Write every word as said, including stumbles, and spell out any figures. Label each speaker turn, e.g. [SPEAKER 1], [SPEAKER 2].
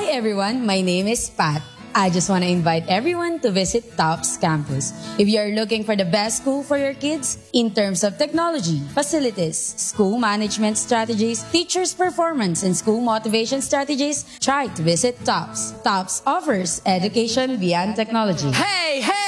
[SPEAKER 1] everyone, my name is Pat. I just want to invite everyone to visit TOPS campus. If you are looking for the best school for your kids in terms of technology, facilities, school management strategies, teachers' performance, and school motivation strategies, try to visit TOPS. TOPS offers education beyond technology.
[SPEAKER 2] Hey, hey!